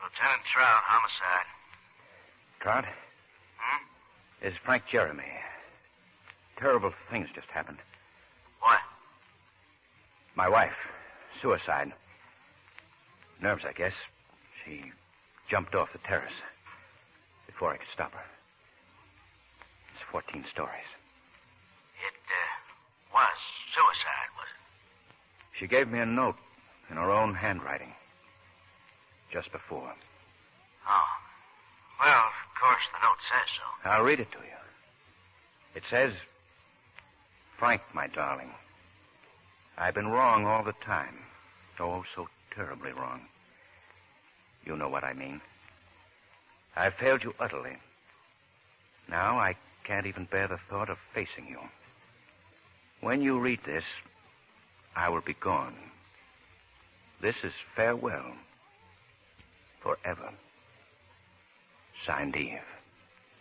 Lieutenant Trout, homicide. Trout? This is Frank Jeremy. Terrible things just happened. What? My wife. Suicide. Nerves, I guess. She jumped off the terrace before I could stop her. It's 14 stories. It was suicide, was it? She gave me a note in her own handwriting just before. Oh. Well, of course, the note says so. I'll read it to you. It says, Frank, my darling, I've been wrong all the time. Oh, so terribly wrong. You know what I mean. I've failed you utterly. Now I can't even bear the thought of facing you. When you read this, I will be gone. This is farewell. Forever. Signed, Eve.